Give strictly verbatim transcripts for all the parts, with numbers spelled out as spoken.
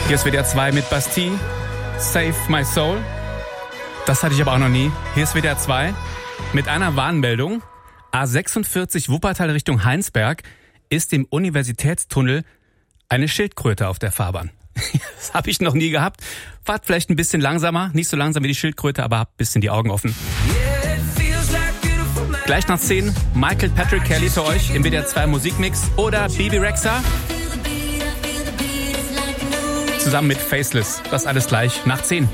Hier ist W D R zwei mit Bastille, Save My Soul. Das hatte ich aber auch noch nie. Hier ist W D R zwei mit einer Warnmeldung. A sechsundvierzig Wuppertal Richtung Heinsberg ist im Universitätstunnel eine Schildkröte auf der Fahrbahn. Das habe ich noch nie gehabt. Fahrt vielleicht ein bisschen langsamer, nicht so langsam wie die Schildkröte, aber habt ein bisschen die Augen offen. Gleich nach zehn Michael Patrick Kelly für euch im W D R zwei Musikmix oder Bebe Rexha zusammen mit Faceless. Das alles gleich nach zehn.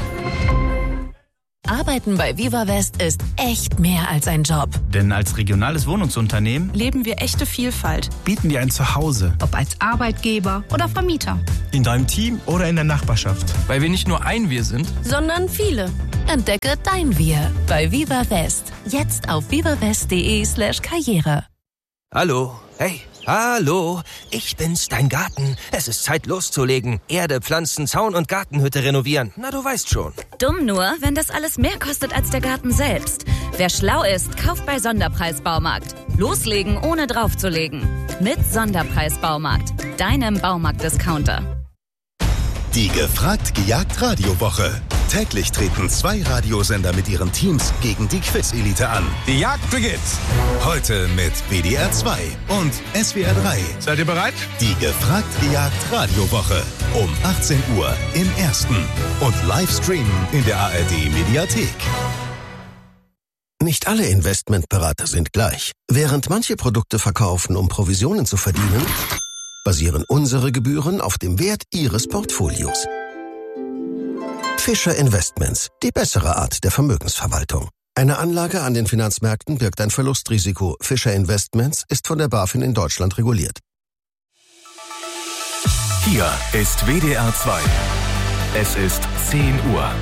Arbeiten bei Viva West ist echt mehr als ein Job. Denn als regionales Wohnungsunternehmen leben wir echte Vielfalt. Bieten wir ein Zuhause. Ob als Arbeitgeber oder Vermieter. In deinem Team oder in der Nachbarschaft. Weil wir nicht nur ein Wir sind, sondern viele. Entdecke dein Wir bei Viva West. Jetzt auf vivawest.de slash Karriere. Hallo, hey, hallo, ich bin's, dein Garten. Es ist Zeit loszulegen. Erde, Pflanzen, Zaun und Gartenhütte renovieren. Na, du weißt schon. Dumm nur, wenn das alles mehr kostet als der Garten selbst. Wer schlau ist, kauft bei Sonderpreis-Baumarkt. Loslegen, ohne draufzulegen. Mit Sonderpreis-Baumarkt, deinem Baumarkt-Discounter. Die Gefragt gejagt Radiowoche. Täglich treten zwei Radiosender mit ihren Teams gegen die Quiz-Elite an. Die Jagd beginnt. Heute mit W D R zwei und S W R drei. Seid ihr bereit? Die Gefragt gejagt Radiowoche. Um achtzehn Uhr im Ersten. Und live streamen in der A R D-Mediathek. Nicht alle Investmentberater sind gleich. Während manche Produkte verkaufen, um Provisionen zu verdienen, basieren unsere Gebühren auf dem Wert Ihres Portfolios. Fischer Investments, die bessere Art der Vermögensverwaltung. Eine Anlage an den Finanzmärkten birgt ein Verlustrisiko. Fischer Investments ist von der BaFin in Deutschland reguliert. Hier ist W D R zwei. Es ist zehn Uhr.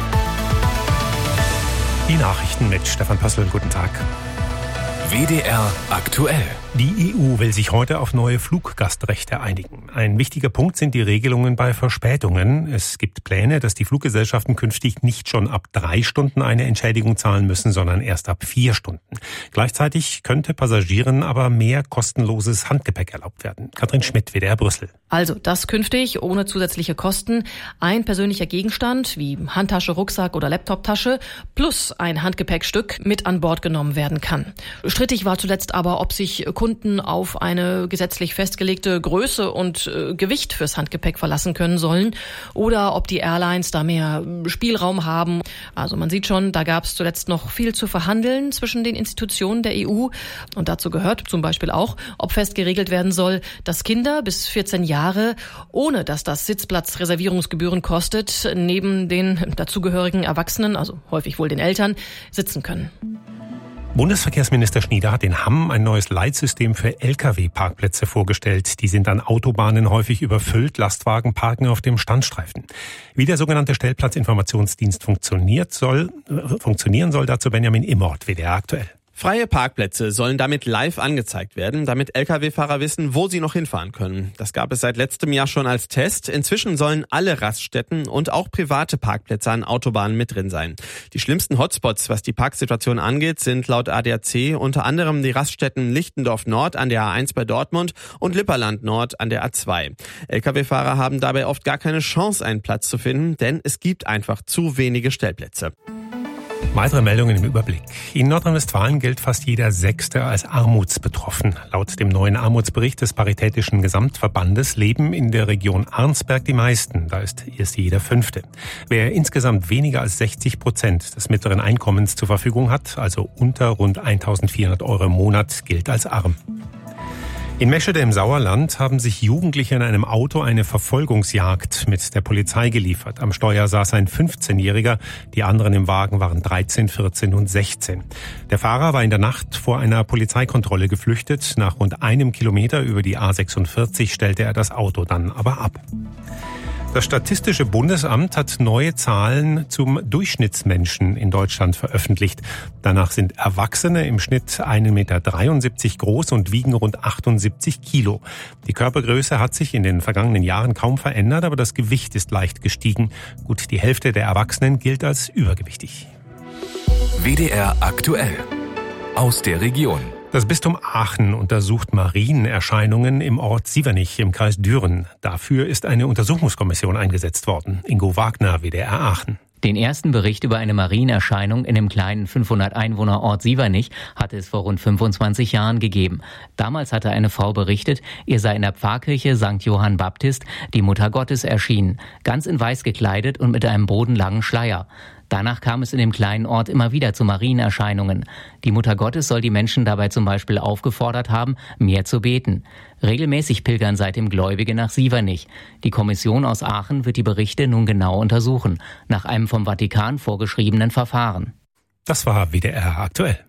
Die Nachrichten mit Stefan Pössl. Guten Tag. W D R aktuell. Die E U will sich heute auf neue Fluggastrechte einigen. Ein wichtiger Punkt sind die Regelungen bei Verspätungen. Es gibt Pläne, dass die Fluggesellschaften künftig nicht schon ab drei Stunden eine Entschädigung zahlen müssen, sondern erst ab vier Stunden. Gleichzeitig könnte Passagieren aber mehr kostenloses Handgepäck erlaubt werden. Katrin Schmidt, W D R Brüssel. Also das künftig ohne zusätzliche Kosten. Ein persönlicher Gegenstand wie Handtasche, Rucksack oder Laptoptasche plus ein Handgepäckstück mit an Bord genommen werden kann. Strittig war zuletzt aber, ob sich Kunden auf eine gesetzlich festgelegte Größe und äh, Gewicht fürs Handgepäck verlassen können sollen oder ob die Airlines da mehr Spielraum haben. Also man sieht schon, da gab es zuletzt noch viel zu verhandeln zwischen den Institutionen der E U. Und dazu gehört zum Beispiel auch, ob fest geregelt werden soll, dass Kinder bis vierzehn Jahre, ohne dass das Sitzplatzreservierungsgebühren kostet, neben den dazugehörigen Erwachsenen, also häufig wohl den Eltern, sitzen können. Bundesverkehrsminister Schnieder hat in Hamm ein neues Leitsystem für L K W-Parkplätze vorgestellt. Die sind an Autobahnen häufig überfüllt, Lastwagen parken auf dem Standstreifen. Wie der sogenannte Stellplatzinformationsdienst funktioniert soll, äh, funktionieren soll, dazu Benjamin Immort, W D R aktuell. Freie Parkplätze sollen damit live angezeigt werden, damit L K W-Fahrer wissen, wo sie noch hinfahren können. Das gab es seit letztem Jahr schon als Test. Inzwischen sollen alle Raststätten und auch private Parkplätze an Autobahnen mit drin sein. Die schlimmsten Hotspots, was die Parksituation angeht, sind laut A D A C unter anderem die Raststätten Lichtendorf Nord an der A eins bei Dortmund und Lipperland Nord an der A zwei. L K W-Fahrer haben dabei oft gar keine Chance, einen Platz zu finden, denn es gibt einfach zu wenige Stellplätze. Weitere Meldungen im Überblick. In Nordrhein-Westfalen gilt fast jeder Sechste als armutsbetroffen. Laut dem neuen Armutsbericht des Paritätischen Gesamtverbandes leben in der Region Arnsberg die meisten. Da ist erst jeder Fünfte. Wer insgesamt weniger als sechzig Prozent des mittleren Einkommens zur Verfügung hat, also unter rund eintausendvierhundert Euro im Monat, gilt als arm. In Meschede im Sauerland haben sich Jugendliche in einem Auto eine Verfolgungsjagd mit der Polizei geliefert. Am Steuer saß ein fünfzehnjähriger, die anderen im Wagen waren dreizehn, vierzehn und sechzehn. Der Fahrer war in der Nacht vor einer Polizeikontrolle geflüchtet. Nach rund einem Kilometer über die A sechsundvierzig stellte er das Auto dann aber ab. Das Statistische Bundesamt hat neue Zahlen zum Durchschnittsmenschen in Deutschland veröffentlicht. Danach sind Erwachsene im Schnitt ein Meter dreiundsiebzig groß und wiegen rund achtundsiebzig Kilo. Die Körpergröße hat sich in den vergangenen Jahren kaum verändert, aber das Gewicht ist leicht gestiegen. Gut die Hälfte der Erwachsenen gilt als übergewichtig. W D R aktuell. Aus der Region. Das Bistum Aachen untersucht Marienerscheinungen im Ort Sievernich im Kreis Düren. Dafür ist eine Untersuchungskommission eingesetzt worden. Ingo Wagner, W D R Aachen. Den ersten Bericht über eine Marienerscheinung in dem kleinen fünfhundert Einwohner-Ort Sievernich hatte es vor rund fünfundzwanzig Jahren gegeben. Damals hatte eine Frau berichtet, ihr sei in der Pfarrkirche Sankt Johann Baptist die Mutter Gottes erschienen, ganz in weiß gekleidet und mit einem bodenlangen Schleier. Danach kam es in dem kleinen Ort immer wieder zu Marienerscheinungen. Die Mutter Gottes soll die Menschen dabei zum Beispiel aufgefordert haben, mehr zu beten. Regelmäßig pilgern seitdem Gläubige nach Sievernich. Die Kommission aus Aachen wird die Berichte nun genau untersuchen, nach einem vom Vatikan vorgeschriebenen Verfahren. Das war W D R aktuell.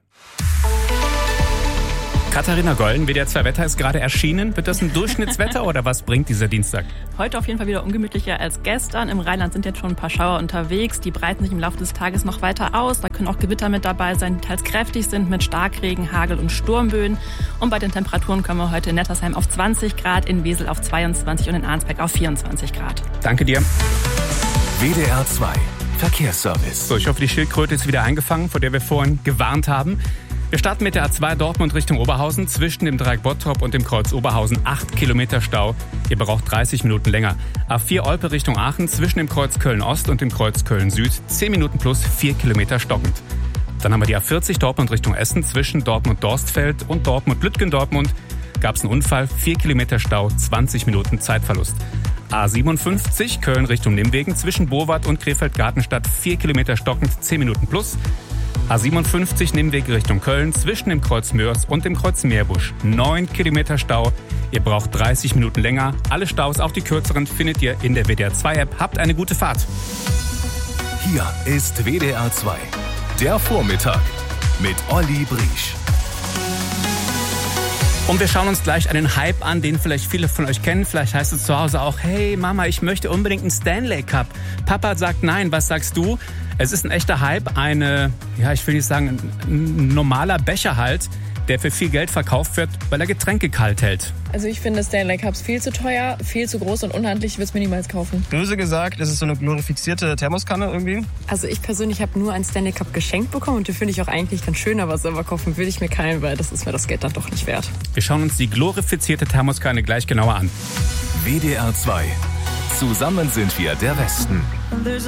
Katharina Golden, W D R zwei Wetter ist gerade erschienen. Wird das ein Durchschnittswetter oder was bringt dieser Dienstag? Heute auf jeden Fall wieder ungemütlicher als gestern. Im Rheinland sind jetzt schon ein paar Schauer unterwegs. Die breiten sich im Laufe des Tages noch weiter aus. Da können auch Gewitter mit dabei sein, die teils kräftig sind mit Starkregen, Hagel und Sturmböen. Und bei den Temperaturen kommen wir heute in Nettersheim auf zwanzig Grad, in Wesel auf zweiundzwanzig und in Arnsberg auf vierundzwanzig Grad. Danke dir. W D R zwei Verkehrsservice. So, ich hoffe, die Schildkröte ist wieder eingefangen, vor der wir vorhin gewarnt haben. Wir starten mit der A zwei Dortmund Richtung Oberhausen. Zwischen dem Dreieck Bottrop und dem Kreuz Oberhausen acht Kilometer Stau. Ihr braucht dreißig Minuten länger. A vier Olpe Richtung Aachen. Zwischen dem Kreuz Köln-Ost und dem Kreuz Köln-Süd. zehn Minuten plus vier Kilometer stockend. Dann haben wir die A vierzig Dortmund Richtung Essen. Zwischen Dortmund-Dorstfeld und Dortmund-Lütgendortmund gab es einen Unfall. vier Kilometer Stau, zwanzig Minuten Zeitverlust. A siebenundfünfzig Köln Richtung Nimwegen. Zwischen Bowart und Krefeld-Gartenstadt. vier Kilometer stockend, zehn Minuten plus. A siebenundfünfzig Nimweg Richtung Köln, zwischen dem Kreuz Mörs und dem Kreuz Meerbusch. neun Kilometer Stau. Ihr braucht dreißig Minuten länger. Alle Staus, auch die kürzeren, findet ihr in der W D R zwei App. Habt eine gute Fahrt. Hier ist W D R zwei. Der Vormittag mit Olli Briesch. Und wir schauen uns gleich einen Hype an, den vielleicht viele von euch kennen. Vielleicht heißt es zu Hause auch, hey Mama, ich möchte unbedingt einen Stanley Cup. Papa sagt nein, was sagst du? Es ist ein echter Hype, eine, ja ich will nicht sagen, ein normaler Becher halt, der für viel Geld verkauft wird, weil er Getränke kalt hält. Also ich finde Stanley Cups viel zu teuer, viel zu groß und unhandlich, ich würde es mir niemals kaufen. Böse gesagt, ist es so eine glorifizierte Thermoskanne irgendwie? Also ich persönlich habe nur einen Stanley Cup geschenkt bekommen und den finde ich auch eigentlich ganz schön, aber selber kaufen würde ich mir keinen, weil das ist mir das Geld dann doch nicht wert. Wir schauen uns die glorifizierte Thermoskanne gleich genauer an. W D R zwei. Zusammen sind wir der Westen.